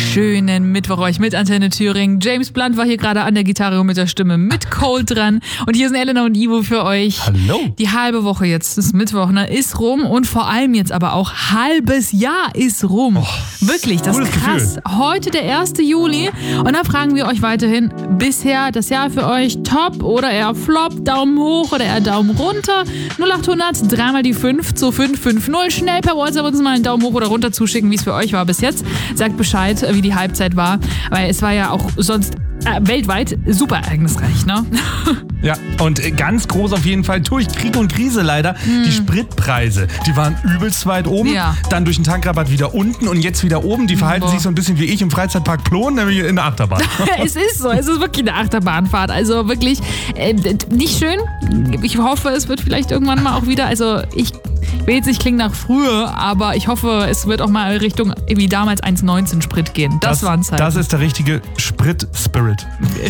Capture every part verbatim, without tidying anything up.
schönen Mittwoch euch mit Antenne Thüringen. James Blunt war hier gerade an der Gitarre und mit der Stimme mit Cole dran. Und hier sind Elena und Ivo für euch. Hallo. Die halbe Woche jetzt, das ist Mittwoch, ne, ist rum und vor allem jetzt aber auch halbes Jahr ist rum. Oh, Wirklich, das ist krass. Gefühl. Heute der erste Juli und da fragen wir euch weiterhin, bisher das Jahr für euch top oder eher flop, Daumen hoch oder eher Daumen runter? null acht hundert, dreimal die fünf zu fünf fünf null. Schnell per WhatsApp uns mal einen Daumen hoch oder runter zuschicken, wie es für euch war bis jetzt. Sagt Bescheid, wie die Halbzeit war, weil es war ja auch sonst äh, weltweit super ereignisreich, ne? Ja, und ganz groß auf jeden Fall durch Krieg und Krise leider. Hm. Die Spritpreise, die waren übelst weit oben, ja. Dann durch den Tankrabatt wieder unten und jetzt wieder oben. Die verhalten Boah. sich so ein bisschen wie ich im Freizeitpark Plon, nämlich in der Achterbahn. Es ist so, es ist wirklich eine Achterbahnfahrt. Also wirklich äh, nicht schön. Ich hoffe, es wird vielleicht irgendwann mal auch wieder, also ich Ich will jetzt nicht klingen nach früher, aber ich hoffe, es wird auch mal Richtung wie damals eins neunzehn Sprit gehen. Das, das waren Zeiten. Das ist der richtige Sprit-Spirit.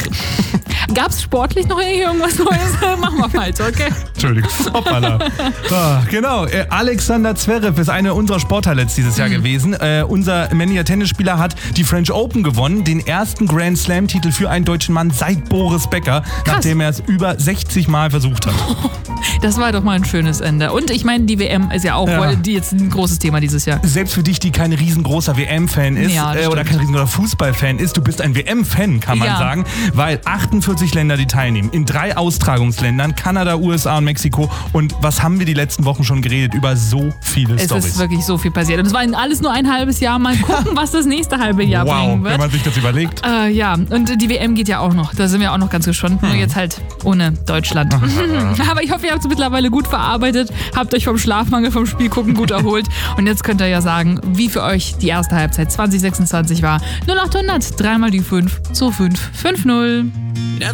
Gab es sportlich noch irgendwas Neues? Machen wir weiter, okay? Entschuldigung. Hoppala. Ah, genau. Äh, Alexander Zverev ist eine unserer Sporthighlights dieses Jahr mhm. gewesen. Äh, unser männlicher Tennisspieler hat die French Open gewonnen. Den ersten Grand Slam-Titel für einen deutschen Mann seit Boris Becker. Krass. Nachdem er es über sechzig Mal versucht hat. Das war doch mal ein schönes Ende. Und ich meine, die W M ist ja auch ja. die jetzt ein großes Thema dieses Jahr. Selbst für dich, die kein riesengroßer W M-Fan ist ja, äh, oder kein riesengroßer Fußball-Fan ist, du bist ein W M-Fan, kann man ja. sagen, weil achtundvierzig Länder, die teilnehmen, in drei Austragungsländern, Kanada, U S A und Mexiko. Und was haben wir die letzten Wochen schon geredet über so viele es Storys? Es ist wirklich so viel passiert. Und es war alles nur ein halbes Jahr. Mal gucken, was das nächste halbe Jahr wow, bringen wird. Wenn man sich das überlegt. Äh, ja, und die W M geht ja auch noch. Da sind wir auch noch ganz gespannt. Hm. Nur jetzt halt ohne Deutschland. Aber ich hoffe, ihr habt es mittlerweile gut verarbeitet, habt euch vom Schlafmangel, vom Spiel gucken gut erholt. Und jetzt könnt ihr ja sagen, wie für euch die erste Halbzeit zwanzig sechsundzwanzig war. null acht hundert, dreimal die fünf zu fünf fünf null.